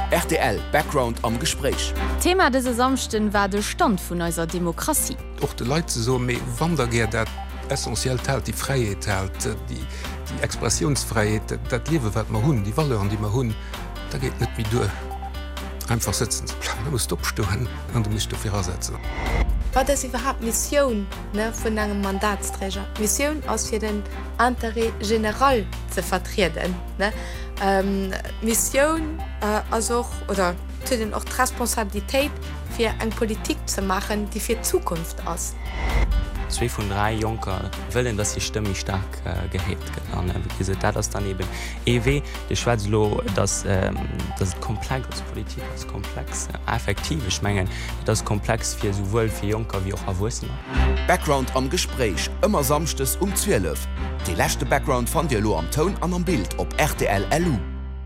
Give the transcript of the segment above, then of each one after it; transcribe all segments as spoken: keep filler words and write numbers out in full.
R T L Background am Gespräch. Thema dese Samsten war de Stand vun eiser Demokratie. Och de Leiite so méi Wandergeer dat essentiell teilt die Freiheit teilt, die, die Expressionsfreiheit, dat Liewe wat ma hunn, die Walle an die ma hunn, da geht net wie du einfach sitzen. Du musst opstoen an du musst dufir ersetzen. Wat is überhaupt Mission vun engem Mandatsträger? Mission aus fir den Intérêt general ze vertreten. Ähm, Mission äh, also, oder den auch Responsabilität fir eng Politik zu machen, die fir Zukunft ass. Zwei von drei Junker wollen, dass die Stimme stark äh, gehebt wird. Das daneben E W, die Schweizlo, das, ähm, das komplex Politik, das komplex äh, effektive Schmengen, das komplex für sowohl für Junker wie auch Erwachsene. Background am Gespräch, immer samstes um zwölf. Die letzte Background von dir am Ton an am Bild op R T L L U.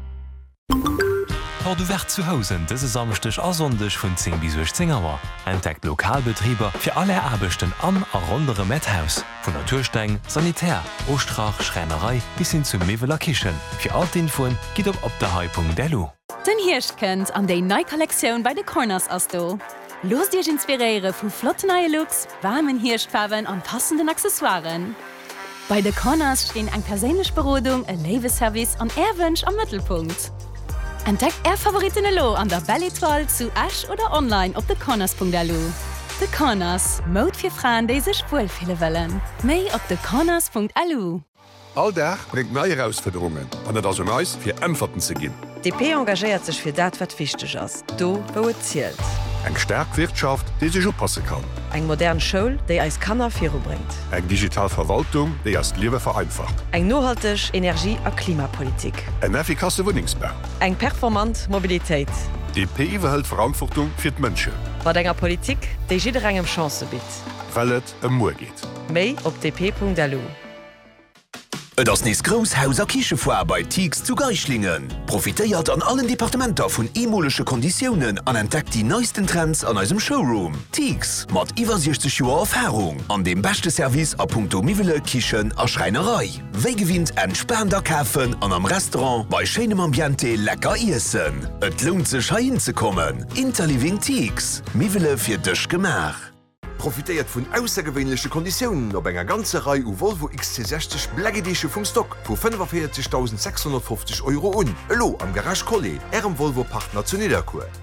Ha du wär zu Hausen dëse samstech asondech vun zehn bis sechzehn Uhr. Entdeckt Lokalbetrieber fir alle Erbechten an a rondere Methaus. Von Natursteng, Sanitär, Ostrach, Schreinerei bis hin zum Meveler Kichen. Fir all Infoen giet op op der Hai Punkt D L U. Den Hirsch kennt an déi neii Kollektion bei de Corners as do. Los Dich inspiriere vu flotte neue Looks, warmen Hirschfarben an passenden Accessoires. Bei de Corners stehen eng perélech Berodung, e Leweservice an Erwünsch am Mittelpunkt. Entdeckt er Favoritine Lo an der Belletoile zu Ash oder online op de Corners Punkt D L U. De Corners, Mode fir Frauen déi sech wohlfühle wellen. Méi op de Corners Punkt L U. Alldach bringt neue Herausforderungen, an net as meis fir Ämferten ze ginn. D P engagiert sech fir dat wat wichteg ass. Do wo et zielt. Eg Stärk Wirtschaft, déi sech oppasse kann. Eng modern Schoul, déi eis Kanner firu bringt. Eg digital Verwaltung, déi as Liewe vereinfacht. Eng nohalteg Energie- a Klimapolitik. En effikasse Wuningsbau. Eng performant Mobilitéit. D P iwwerhëlt Verantwortung fir d'Mënsche. Wat enger Politik, déi jider engem Chance bitt. Wellet em Moer geht. Méi op D P Punkt D L U. Et ass nis Groshauser Kichefoar bei Tix zu Geichlingen. Profitéiert an allen Departementer vun emolesche Konditionen an entdeckt die neuesten Trends an eusem Showroom. Tix mat iwwer sechzig Joer Erfahrung an dem beste Service a Punkto Mivele, Kichen a Schreinerei. Wéi gewinnt entspannender Käfen an am Restaurant bei schenem Ambiente lecker Issen. Et lohnt sech hain ze kommen. Interliving Tix. Mivele fir dech Gemach. Profitiert vun aussergewwenlesche Konditionen op enger ganze Reihe u Volvo X C sechzig Blägedesche vum Stock vu fünfundvierzigtausendsechshundertfünfzig Euro un. Elo am Garage Collet, Ärem Volvo Partner zu Niederkur.